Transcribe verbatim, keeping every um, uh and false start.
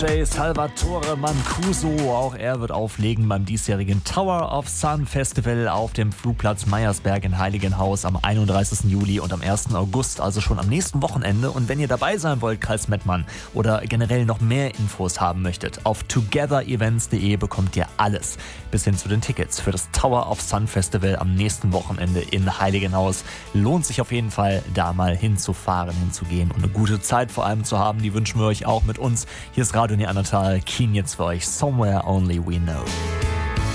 Salvatore Mancuso, auch er wird auflegen beim diesjährigen Tower of Sun Festival auf dem Flugplatz Meyersberg in Heiligenhaus am einunddreißigsten Juli und am ersten August, also schon am nächsten Wochenende. Und wenn ihr dabei sein wollt, Karls Mettmann, oder generell noch mehr Infos haben möchtet, auf together events punkt de bekommt ihr alles, bis hin zu den Tickets für das Tower of Sun Festival am nächsten Wochenende in Heiligenhaus. Lohnt sich auf jeden Fall, da mal hinzufahren, hinzugehen und eine gute Zeit vor allem zu haben. Die wünschen wir euch auch mit uns. Hier ist Radio Neandertal, Keen jetzt für euch, Somewhere Only We Know.